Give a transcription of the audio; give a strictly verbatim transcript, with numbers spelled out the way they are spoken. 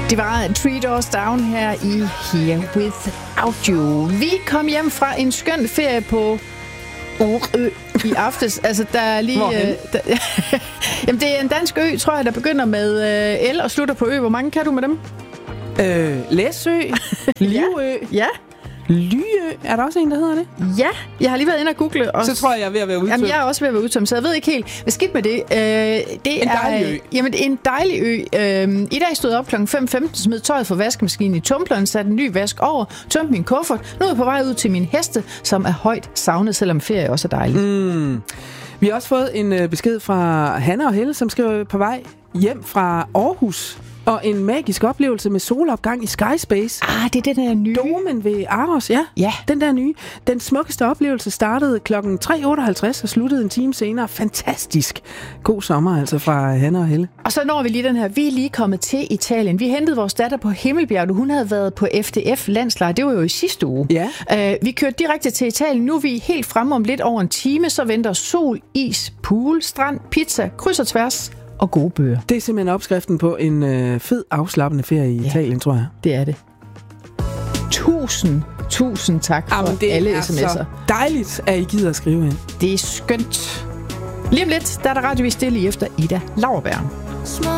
Det var Three Doors Down her i Here Without You. Vi kom hjem fra en skøn ferie på Orø i aftes. Altså, der er lige... Øh, der, jamen, det er en dansk ø, tror jeg, der begynder med øh, L og slutter på ø. Hvor mange kan du med dem? Øh, Læsø, Livø, ja. ja. Lyø. Er der også en, der hedder det? Ja, jeg har lige været inde og google. Og så tror jeg, jeg er ved at være udtømt. Jamen, jeg er også ved at være udtømt, så jeg ved ikke helt. Hvad skidt med det? Øh, det en er, dejlig ø. Jamen, det er en dejlig ø. Øh, I dag stod jeg op klokken fem femten, smed tøjet fra vaskemaskinen i tumbleren, satte en ny vask over, tømte min kuffert. Nu er jeg på vej ud til min heste, som er højt savnet, selvom ferie også er dejlig. Mm. Vi har også fået en øh, besked fra Hanna og Helle, som skriver på vej hjem fra Aarhus. Og en magisk oplevelse med solopgang i Skyspace. Ah, det er den der nye. Domen ved Aros, ja. Ja. Den der nye. Den smukkeste oplevelse startede klokken tre otteoghalvtreds og sluttede en time senere. Fantastisk. God sommer altså fra Hanna og Helle. Og så når vi lige den her. Vi er lige kommet til Italien. Vi hentede vores datter på Himmelbjerg. Hun havde været på F D F-landslejr. Det var jo i sidste uge. Ja. Uh, vi kørte direkte til Italien. Nu er vi helt fremme om lidt over en time. Så venter sol, is, pool, strand, pizza, kryds og tværs. Og gode bøger. Det er simpelthen opskriften på en øh, fed, afslappende ferie i ja, Italien, tror jeg. Det er det. Tusind, tusind tak for Jamen, det alle er sms'er. Så dejligt, at I gider at skrive ind. Det er skønt. Lige om lidt, der er der radiovis stille efter Ida Lauerberg.